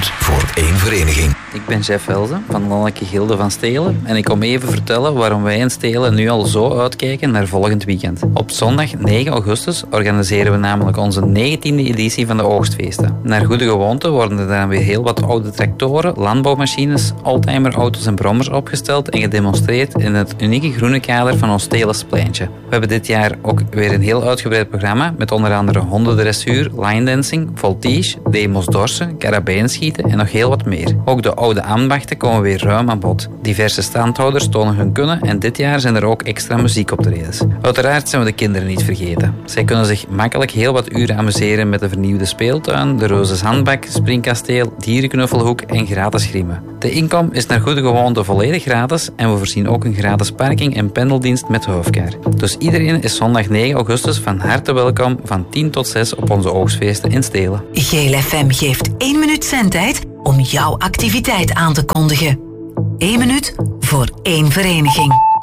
minuut voor één vereniging. Ik ben Jeff Velzen van de Landelijke Gilde van Stelen en ik kom even vertellen waarom wij in Stelen nu al zo uitkijken naar volgend weekend. Op zondag 9 augustus organiseren we namelijk onze 19e editie van de Oogstfeesten. Naar goede gewoonte worden er dan weer heel wat oude tractoren, landbouwmachines, oldtimerauto's en brommers opgesteld en gedemonstreerd in het unieke groene kader van ons Stelenspleintje. We hebben dit jaar ook weer een heel uitgebreid programma met onder andere hondendressuur, line dancing, voltige, demos dorsen, karabijnschieten en nog heel wat meer. Ook de oude ambachten komen weer ruim aan bod. Diverse standhouders tonen hun kunnen en dit jaar zijn er ook extra muziekoptredens. Uiteraard zijn we de kinderen niet vergeten. Zij kunnen zich makkelijk heel wat uren amuseren met de vernieuwde speeltuin, de Reuze Zandbak, springkasteel, dierenknuffelhoek en gratis griemen. De inkom is naar goede gewoonte volledig gratis en we voorzien ook een gratis parking en pendeldienst met hoofdkar. Dus iedereen is zondag 9 augustus van harte welkom van 10 tot 6 op onze oogstfeesten in Stelen. Geel FM geeft 1 minuut zendtijd om jouw activiteit aan te kondigen. 1 minuut voor één vereniging.